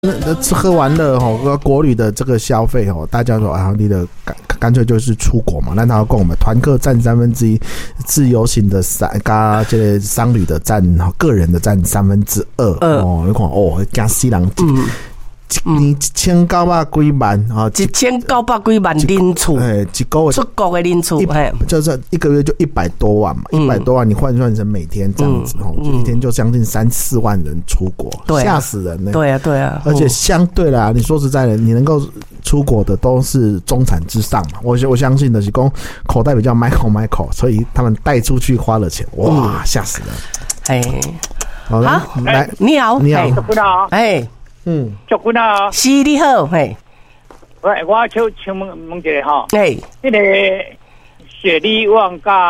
吃喝玩乐国旅的这个消费大家说啊，你的干脆就是出国嘛。那他要跟我们团客占1/3，自由行的加这个商旅的占个人的占2/3哦。你看哦，加4人。1900几万啊 ，1900几万人次， 一个月出国的人次， 就是一个月就100多万嘛，100多万你换算成每天这样子一天就将近3-4万人出国，吓死人呢。 对啊， 而且相对啦，你说实在的，你能够出国的都是中产之上嘛。我相信的是说口袋比较 Michael， 所以他们带出去花了钱，哇，吓死人。好，来， 你好， 祝君啊！ 是你好，嘿。 喂，我请问一下哈， 嘿， 那个雪梨旺加